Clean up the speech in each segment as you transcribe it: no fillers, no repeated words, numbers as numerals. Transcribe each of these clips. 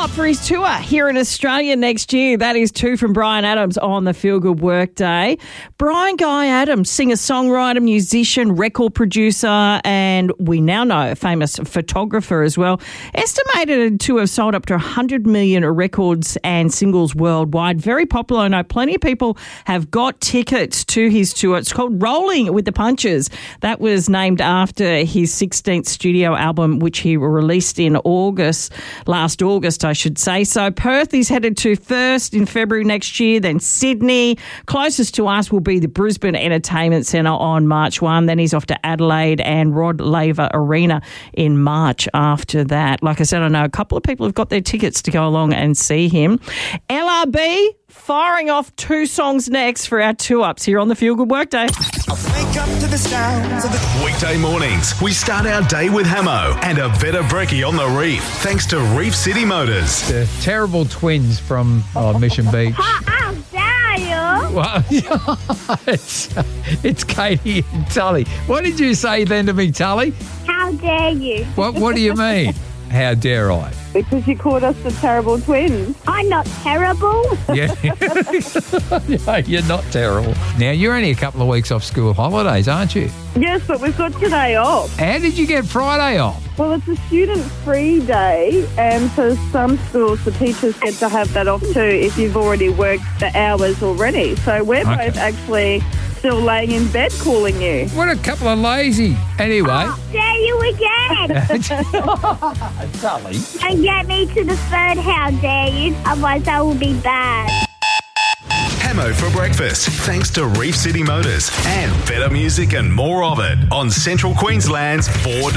up for his tour here in Australia next year. That is two from Bryan Adams on the Feel Good Workday. Brian Guy Adams, singer-songwriter, musician, record producer, and we now know a famous photographer as well. Estimated to have sold up to 100 million records and singles worldwide. Very popular. I know plenty of people have got tickets to his tour. It's called Rolling with the Punches. That was named after his 16th studio album, which he released in last August, I should say. So Perth is headed to first in February next year, then Sydney. Closest to us will be the Brisbane Entertainment Centre on March 1. Then he's off to Adelaide and Rod Laver Arena in March after that. Like I said, I know a couple of people have got their tickets to go along and see him. LRB firing off two songs next for our two-ups here on the Feel Good Workday. Wake up to the sounds of the Weekday mornings, we start our day with Hamo and a better brekkie on the reef, thanks to Reef City Motors. The terrible twins from Mission Beach. How dare you? Well, it's Katie and Tully. What did you say then to me, Tully? How dare you? What do you mean? How dare I? Because you called us the terrible twins. I'm not terrible. Yeah. Yeah, you're not terrible. Now, you're only a couple of weeks off school holidays, aren't you? Yes, but we've got today off. How did you get Friday off? Well, it's a student-free day, and for some schools, the teachers get to have that off too if you've already worked the hours already. So we're both actually still laying in bed calling you. What a couple of lazy. Anyway. Dare you again? Tully. And get me to the third, how dare you? Otherwise, that will be bad. Hamo for breakfast, thanks to Reef City Motors and better music and more of it on Central Queensland's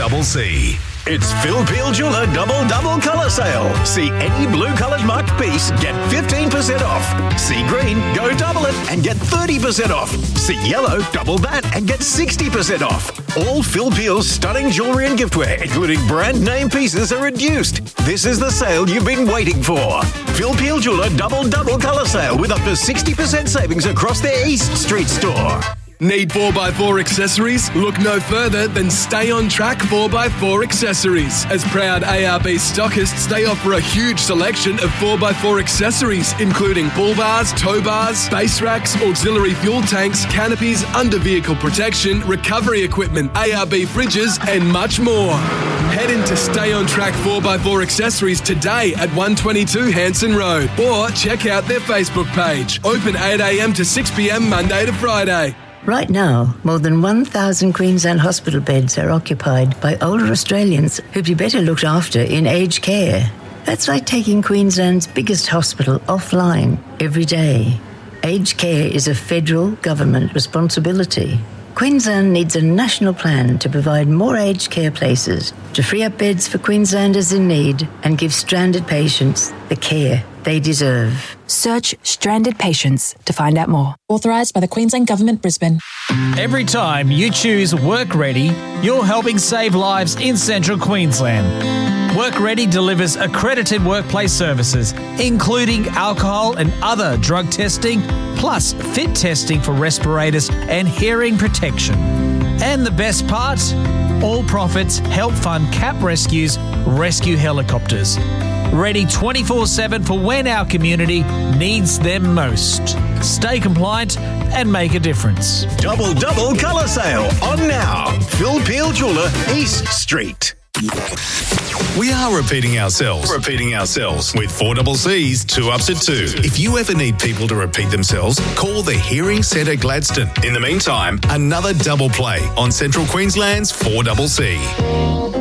4CC. It's Phil Peel Jeweller Double Colour Sale. See any blue coloured marked piece, get 15% off. See green, go double it and get 30% off. See yellow, double that and get 60% off. All Phil Peel's stunning jewellery and giftware, including brand name pieces, are reduced. This is the sale you've been waiting for. Phil Peel Jeweller Double Colour Sale with up to 60% savings across their East Street store. Need 4x4 accessories? Look no further than Stay On Track 4x4 accessories. As proud ARB stockists, they offer a huge selection of 4x4 accessories, including bull bars, tow bars, base racks, auxiliary fuel tanks, canopies, under-vehicle protection, recovery equipment, ARB fridges, and much more. Head into Stay On Track 4x4 accessories today at 122 Hanson Road, or check out their Facebook page. Open 8 a.m. to 6 p.m. Monday to Friday. Right now, more than 1,000 Queensland hospital beds are occupied by older Australians who'd be better looked after in aged care. That's like taking Queensland's biggest hospital offline every day. Aged care is a federal government responsibility. Queensland needs a national plan to provide more aged care places, to free up beds for Queenslanders in need and give stranded patients the care they deserve. Search Stranded Patients to find out more. Authorised by the Queensland Government, Brisbane. Every time you choose Work Ready, you're helping save lives in Central Queensland. Work Ready delivers accredited workplace services, including alcohol and other drug testing, plus fit testing for respirators and hearing protection. And the best part? All profits help fund CAP Rescue's rescue helicopters. Ready 24/7 for when our community needs them most. Stay compliant and make a difference. Double Colour Sale on now. Phil Peel Jeweller, East Street. We are repeating ourselves with 4CC's 2 Ups at 2. If you ever need people to repeat themselves, call the Hearing Centre Gladstone. In the meantime, another double play on Central Queensland's 4CC.